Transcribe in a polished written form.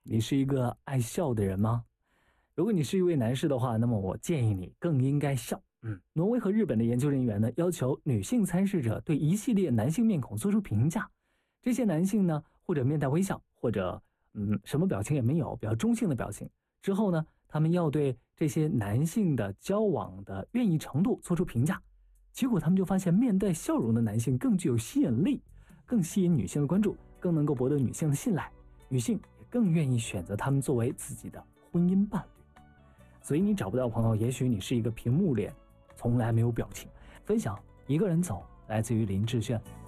你是一个爱笑的人吗？如果你是一位男士的话，那么我建议你更应该笑。挪威和日本的研究人员呢，要求女性参试者对一系列男性面孔做出评价。这些男性呢，或者面带微笑，或者什么表情也没有，比较中性的表情。之后呢，他们要对这些男性的交往的愿意程度做出评价。结果他们就发现，面带笑容的男性更具有吸引力，更吸引女性的关注，更能够博得女性的信赖，女性也更愿意选择他们作为自己的婚姻伴侣。所以你找不到朋友，也许你是一个屏幕脸，从来没有表情。分享一个人走，来自于林志炫。